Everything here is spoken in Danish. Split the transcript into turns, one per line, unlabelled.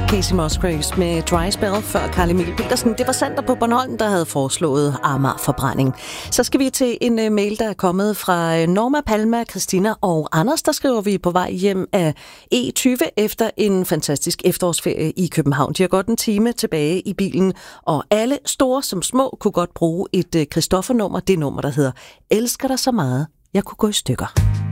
Casey Musgraves med Dry Spell før Carl Emil Petersen. Det var Sander på Bornholm, der havde foreslået Amager-forbrænding. Så skal vi til en mail, der er kommet fra Norma, Palma, Christina og Anders. Der skriver vi på vej hjem af E20 efter en fantastisk efterårsferie i København. De har godt en time tilbage i bilen, og alle store som små kunne godt bruge et Christoffer-nummer. Det nummer, der hedder Elsker dig så meget, jeg kunne gå i stykker.